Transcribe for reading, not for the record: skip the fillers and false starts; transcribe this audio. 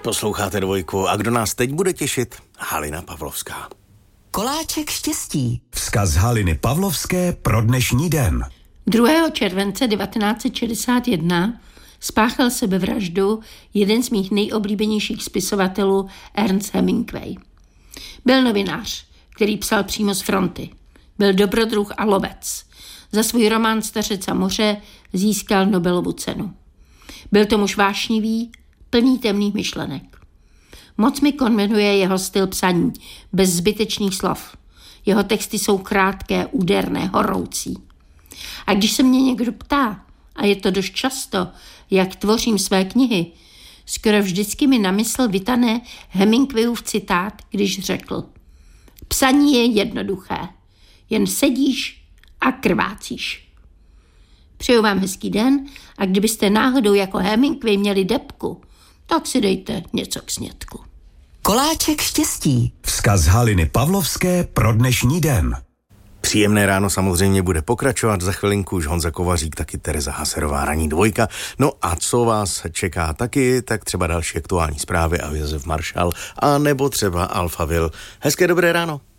Posloucháte Dvojku a kdo nás teď bude těšit? Halina Pavlovská. Koláček štěstí. Vzkaz Haliny Pavlovské pro dnešní den. 2. července 1961 spáchal sebevraždu jeden z mých nejoblíbenějších spisovatelů Ernest Hemingway. Byl novinář, který psal přímo z fronty. Byl dobrodruh a lovec. Za svůj román Stařec a moře získal Nobelovu cenu. Byl to muž vášnivý, plný temných myšlenek. Moc mi konvenuje jeho styl psaní, bez zbytečných slov. Jeho texty jsou krátké, úderné, horoucí. A když se mě někdo ptá, a je to dost často, jak tvořím své knihy, skoro vždycky mi na mysl vytane Hemingwayův citát, když řekl: psaní je jednoduché, jen sedíš a krvácíš. Přeju vám hezký den a kdybyste náhodou jako Hemingway měli debku, tak si dejte něco k snědku. Koláček štěstí. Vzkaz Haliny Pavlovské pro dnešní den. Příjemné ráno samozřejmě bude pokračovat, za chvilinku už Honza Kovařík, taky Tereza Haserová, ranní Dvojka. No a co vás čeká taky, tak třeba další aktuální zprávy a Josef Maršal, a nebo třeba Alphaville. Hezké dobré ráno.